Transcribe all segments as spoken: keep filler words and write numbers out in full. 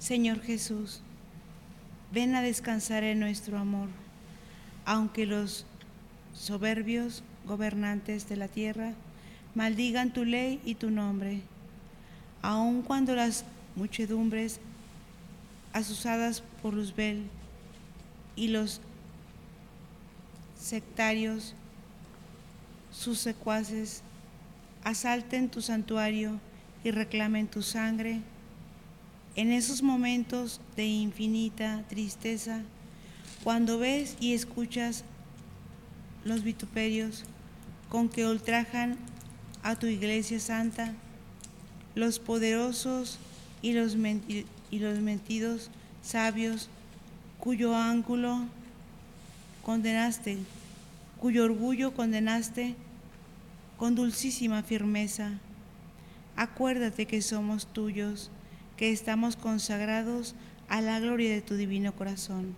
Señor Jesús, ven a descansar en nuestro amor, aunque los soberbios gobernantes de la tierra maldigan tu ley y tu nombre, aun cuando las muchedumbres asusadas por Luzbel y los sectarios, sus secuaces, asalten tu santuario y reclamen tu sangre. En esos momentos de infinita tristeza, cuando ves y escuchas los vituperios con que ultrajan a tu iglesia santa, los poderosos y los, menti- y los mentidos sabios, cuyo ángulo condenaste, cuyo orgullo condenaste con dulcísima firmeza. Acuérdate que somos tuyos, que estamos consagrados a la gloria de tu divino corazón.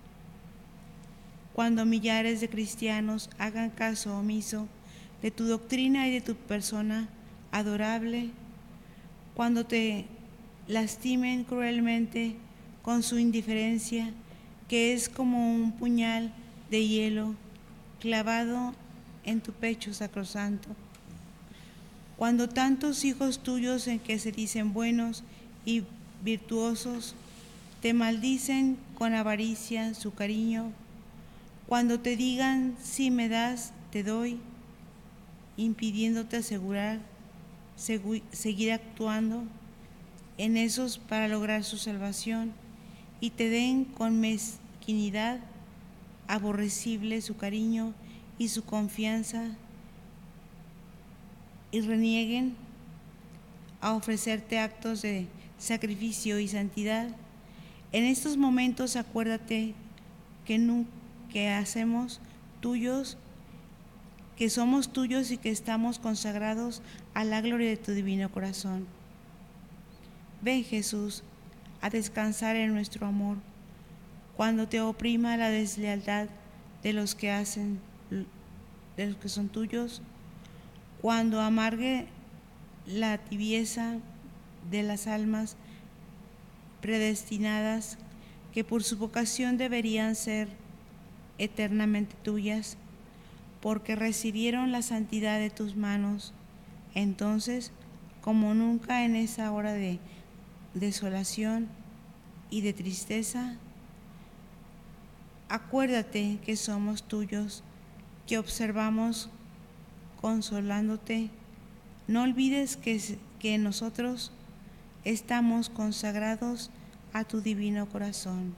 Cuando millares de cristianos hagan caso omiso de tu doctrina y de tu persona adorable, cuando te lastimen cruelmente con su indiferencia, que es como un puñal de hielo clavado en tu pecho sacrosanto, cuando tantos hijos tuyos en que se dicen buenos y virtuosos te maldicen con avaricia su cariño, cuando te digan si me das, te doy, impidiéndote asegurar, segu- seguir actuando en esos para lograr su salvación, y te den con mezquinidad aborrecible su cariño y su confianza, y renieguen a ofrecerte actos de sacrificio y santidad. En estos momentos acuérdate que, nu- que hacemos tuyos, que somos tuyos y que estamos consagrados a la gloria de tu divino corazón. Ven, Jesús, a descansar en nuestro amor, cuando te oprima la deslealtad de los que hacen, de los que son tuyos, cuando amargue la tibieza de las almas predestinadas que por su vocación deberían ser eternamente tuyas, porque recibieron la santidad de tus manos. Entonces, como nunca en esa hora de desolación y de tristeza, acuérdate que somos tuyos, que observamos consolándote. No olvides que, que nosotros estamos consagrados a tu divino corazón.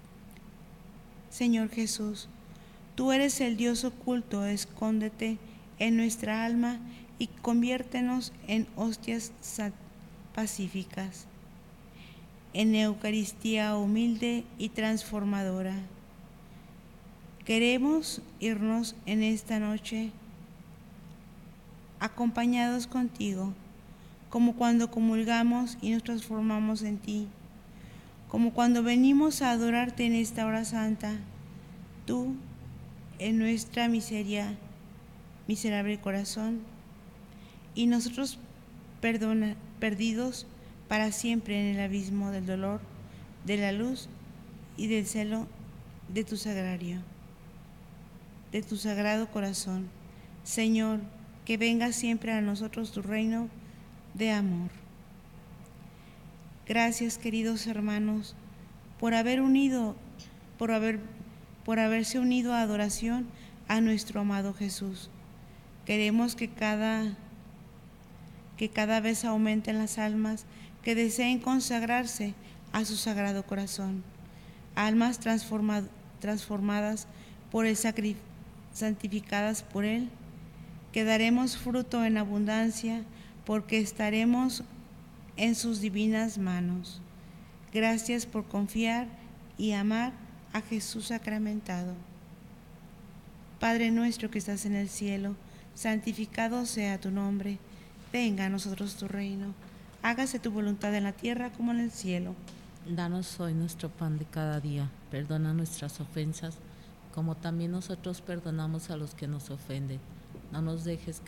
Señor Jesús, tú eres el Dios oculto, escóndete en nuestra alma y conviértenos en hostias pacíficas, en Eucaristía humilde y transformadora. Queremos irnos en esta noche acompañados contigo, como cuando comulgamos y nos transformamos en ti, como cuando venimos a adorarte en esta hora santa, tú en nuestra miseria, miserable corazón, y nosotros perdona, perdidos para siempre en el abismo del dolor, de la luz y del celo de tu sagrario, de tu sagrado corazón. Señor, que venga siempre a nosotros tu reino de amor. Gracias, queridos hermanos, por haber unido, por haber, por haberse unido a adoración a nuestro amado Jesús. Queremos que cada, que cada vez aumenten las almas que deseen consagrarse a su sagrado corazón, almas transformad, transformadas por el sacrificio, santificadas por Él, que daremos fruto en abundancia porque estaremos en sus divinas manos. Gracias por confiar y amar a Jesús sacramentado. Padre nuestro que estás en el cielo, santificado sea tu nombre. Venga a nosotros tu reino. Hágase tu voluntad en la tierra como en el cielo. Danos hoy nuestro pan de cada día. Perdona nuestras ofensas, como también nosotros perdonamos a los que nos ofenden. No nos dejes